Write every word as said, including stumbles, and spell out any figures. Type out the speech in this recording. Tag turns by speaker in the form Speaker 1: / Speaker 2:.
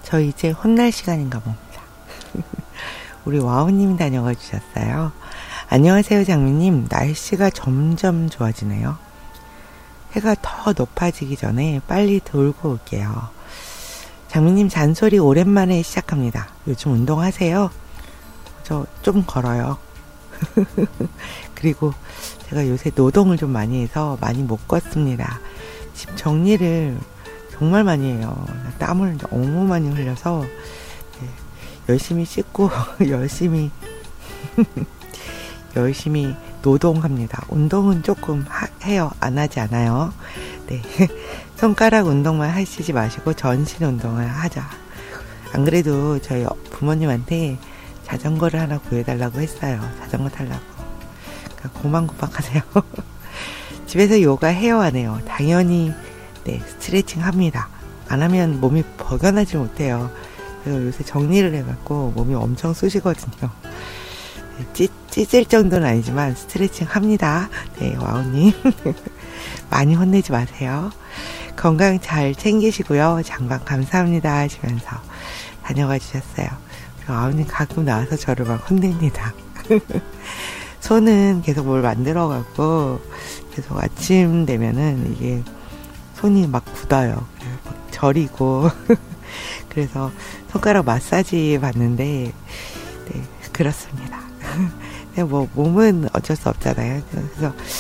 Speaker 1: 저 이제 혼날 시간인가 봅니다. 우리 와우님이 다녀가 주셨어요. 안녕하세요, 장미님. 날씨가 점점 좋아지네요. 해가 더 높아지기 전에 빨리 돌고 올게요. 장미님 잔소리 오랜만에 시작합니다. 요즘 운동하세요? 저 좀 걸어요. 그리고 제가 요새 노동을 좀 많이 해서 많이 못 걷습니다. 집 정리를 정말 많이 해요. 땀을 너무 많이 흘려서 네, 열심히 씻고 열심히 열심히 노동합니다. 운동은 조금 하, 해요. 안 하지 않아요. 네, 손가락 운동만 하시지 마시고 전신 운동을 하자. 안 그래도 저희 부모님한테 자전거를 하나 구해달라고 했어요. 자전거 타려고. 그러니까 고만고박하세요. 집에서 요가 해요, 안 해요? 당연히 네, 스트레칭 합니다. 안 하면 몸이 벗어나지 못해요. 그래서 요새 정리를 해갖고 몸이 엄청 쑤시거든요. 네, 찌, 찢을 정도는 아니지만 스트레칭 합니다. 네, 와우님. 많이 혼내지 마세요. 건강 잘 챙기시고요. 장방 감사합니다 하시면서 다녀가 주셨어요. 와우님 가끔 나와서 저를 막 혼냅니다. 손은 계속 뭘 만들어갖고 계속 아침 되면은 이게 손이 막 굳어요. 막 저리고 그래서 손가락 마사지 받는데 네, 그렇습니다. 뭐 몸은 어쩔 수 없잖아요. 그래서